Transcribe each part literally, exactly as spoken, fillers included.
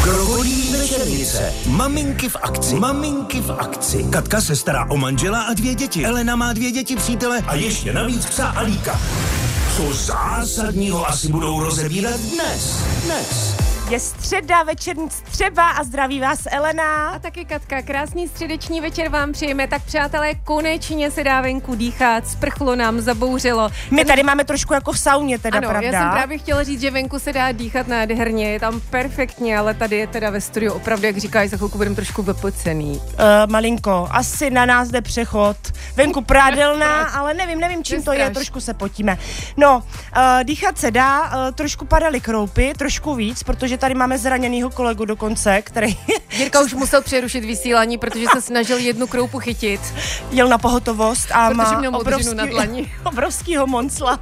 Krokodýlí večernice. Maminky v akci. Maminky v akci. Katka se stará o manžela a dvě děti. Elena má dvě děti přítele a ještě navíc psa Alíka. Co zásadního asi budou rozebírat dnes? Dnes. Je středa, večernic třeba a zdraví vás Elena. A taky Katka, krásný středeční večer vám přejeme. Tak přátelé, konečně se dá venku dýchat, sprchlo nám, zabouřilo. My Ten... tady máme trošku jako v sauně teda, ano, pravda? Já jsem právě chtěla říct, že venku se dá dýchat nádherně, je tam perfektně, ale tady je teda ve studiu opravdu, jak říkáš, za chvilku budeme trošku vypocený. Uh, malinko, asi na nás jde přechod. Venku prádelná, ale nevím, nevím, čím to je, trošku se potíme. No, uh, dýchat se dá, uh, trošku padaly kroupy, trošku víc, protože tady máme zraněnýho kolegu dokonce, který... Jirka už musel přerušit vysílání, protože se snažil jednu kroupu chytit. Jel na pohotovost a protože má měl obrovský, na dlani. obrovskýho moncla.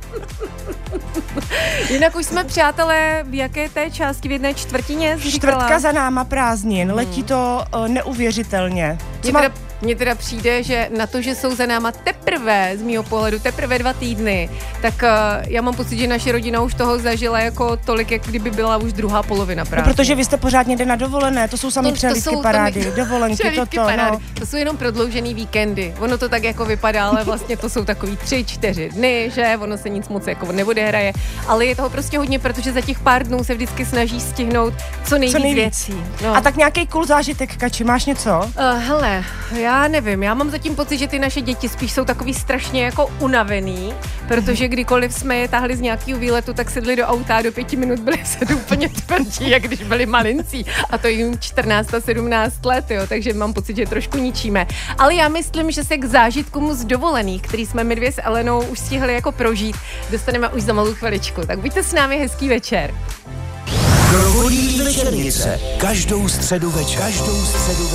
Jinak už jsme, přátelé, v jaké té části, v jedné čtvrtině? Čtvrtka za náma prázdnin, hmm. letí to uh, neuvěřitelně. Mně teda, mně teda přijde, že na to, že jsou za náma teprve, z mýho pohledu, teprve dva týdny, tak uh, já mám pocit, že naše rodina už toho zažila jako tolik, jak kdyby byla už druhá polovina prázdnin. No, protože vy jste pořád někde na dovolené, to jsou samý přehlídky parády, to dovolenky, toto, parády. No. To jsou jenom prodloužený víkendy. Ono to tak jako vypadá, ale vlastně to jsou takový tři, čtyři dny, že ono se nic moc jako neodehraje, ale je toho prostě hodně, protože za těch pár dnů se vždycky snaží stihnout co nejvíc, co nejvíc. věcí. No. A tak nějaký cool zážitek, Kači, máš něco? Uh, hele, já nevím, já mám zatím pocit, že ty naše děti spíš jsou takový strašně jako unavený, protože kdykoliv jsme je táhli z nějakého výletu, tak sedli do auta a do pěti minut byli se úplně tvrdí, jak když byli malincí. A to jim čtrnáct a sedmnáct let, jo, takže mám pocit, že trošku ničíme. Ale já myslím, že se k zážitkům z dovolených, který jsme my dvě s Elenou už stihli jako prožít, dostaneme už za malou chviličku. Tak buďte s námi, hezký večer. Krokodýlí večernice. Každou středu večer. Každou středu večer.